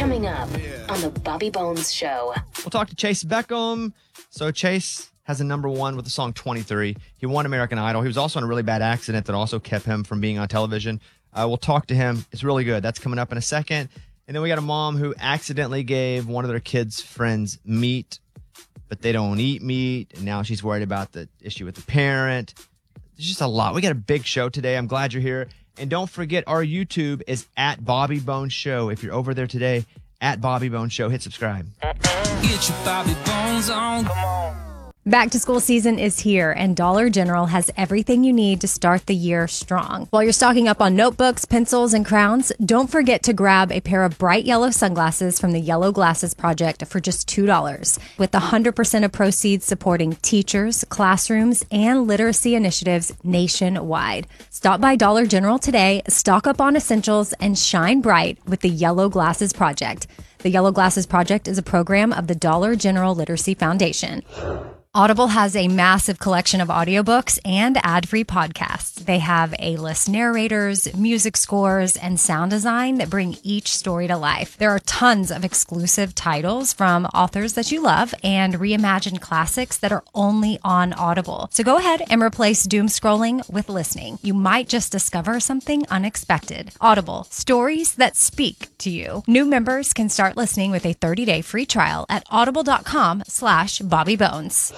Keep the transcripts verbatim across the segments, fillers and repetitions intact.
Coming up on the Bobby Bones Show. We'll talk to Chase Beckham. So Chase has a number one with the song twenty-three. He won American Idol. He was also in a really bad accident that also kept him from being on television. Uh, we'll talk to him. It's really good. That's coming up in a second. And then we got a mom who accidentally gave one of their kids' friends meat, but they don't eat meat. And now she's worried about the issue with the parent. There's just a lot. We got a big show today. I'm glad you're here. And don't forget, our YouTube is at Bobby Bones Show. If you're over there today, at Bobby Bones Show, hit subscribe. Get your Bobby Bones on. Come on. Back to school season is here, and Dollar General has everything you need to start the year strong. While you're stocking up on notebooks, pencils, and crowns, don't forget to grab a pair of bright yellow sunglasses from the Yellow Glasses Project for just two dollars. With one hundred percent of proceeds supporting teachers, classrooms, and literacy initiatives nationwide. Stop by Dollar General today, stock up on essentials, and shine bright with the Yellow Glasses Project. The Yellow Glasses Project is a program of the Dollar General Literacy Foundation. Audible has a massive collection of audiobooks and ad-free podcasts. They have A-list narrators, music scores, and sound design that bring each story to life. There are tons of exclusive titles from authors that you love and reimagined classics that are only on Audible. So go ahead and replace doom scrolling with listening. You might just discover something unexpected. Audible, stories that speak to you. New members can start listening with a thirty-day free trial at audible.com slash Bobby Bones.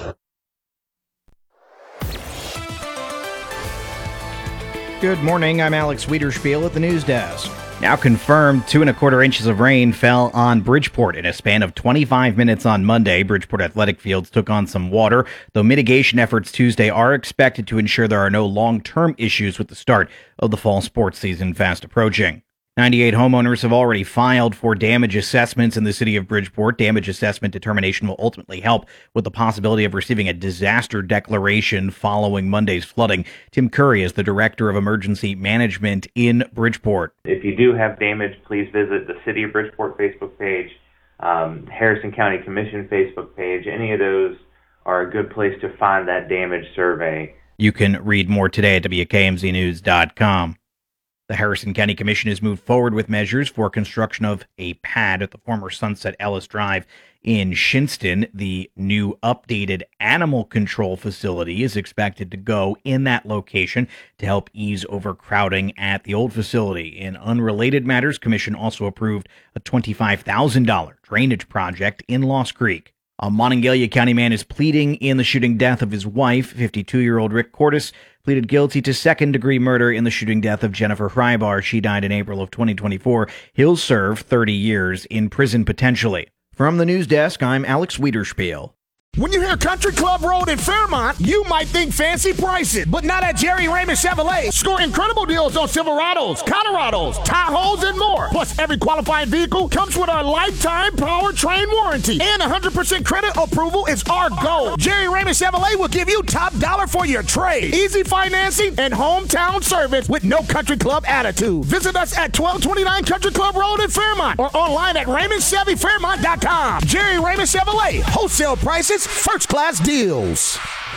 Good morning, I'm Alex Wiederspiel at the news desk. Now confirmed, two and a quarter inches of rain fell on Bridgeport in a span of twenty-five minutes on Monday. Bridgeport Athletic Fields took on some water, though mitigation efforts Tuesday are expected to ensure there are no long-term issues with the start of the fall sports season fast approaching. ninety-eight homeowners have already filed for damage assessments in the city of Bridgeport. Damage assessment determination will ultimately help with the possibility of receiving a disaster declaration following Monday's flooding. Tim Curry is the Director of Emergency Management in Bridgeport. If you do have damage, please visit the City of Bridgeport Facebook page, um, Harrison County Commission Facebook page. Any of those are a good place to find that damage survey. You can read more today at W K M Z news dot com. The Harrison County Commission has moved forward with measures for construction of a pad at the former Sunset Ellis Drive in Shinston. The new updated animal control facility is expected to go in that location to help ease overcrowding at the old facility. In unrelated matters, Commission also approved a twenty-five thousand dollars drainage project in Lost Creek. A Monongalia County man is pleading in the shooting death of his wife. fifty-two-year-old Rick Cordes pleaded guilty to second-degree murder in the shooting death of Jennifer Hrybar. She died in April of twenty twenty-four. He'll serve thirty years in prison potentially. From the news desk, I'm Alex Wiederspiel. When you hear Country Club Road in Fairmont, you might think fancy prices, but not at Jerry Raymond Chevrolet. Score incredible deals on Silverados, Colorados, Tahoes, and more. Plus, every qualifying vehicle comes with our lifetime powertrain warranty, and one hundred percent credit approval is our goal. Jerry Raymond Chevrolet will give you top dollar for your trade, easy financing, and hometown service with no Country Club attitude. Visit us at twelve twenty-nine Country Club Road in Fairmont or online at Raymond Chevy Fairmont dot com. Jerry Raymond Chevrolet, wholesale prices, first class deals.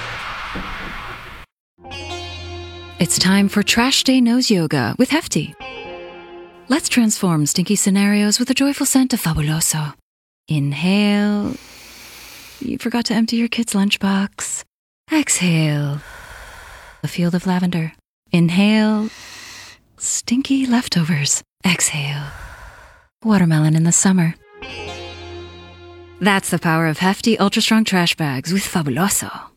It's time for Trash Day Nose Yoga with Hefty. Let's transform stinky scenarios with a joyful scent of Fabuloso. Inhale. You forgot to empty your kid's lunchbox. Exhale. A field of lavender. Inhale. Stinky leftovers. Exhale. Watermelon in the summer. That's the power of Hefty Ultra Strong Trash Bags with Fabuloso.